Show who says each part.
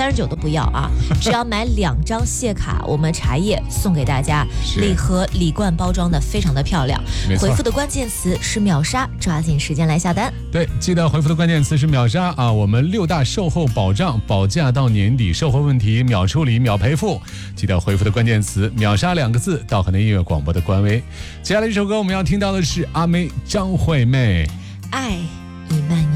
Speaker 1: 39都不要啊，只要买2张谢卡，我们茶叶送给大家，礼盒礼罐包装的非常的漂亮。回复的关键词是秒杀，抓紧时间来下单。
Speaker 2: 对，记得回复的关键词是秒杀啊！我们6大售后保障，保价到年底，售后问题秒处理秒赔付。记得回复的关键词秒杀2个字到河南音乐广播的官微。接下来这首歌我们要听到的是阿妹张惠妹，
Speaker 1: 爱已漫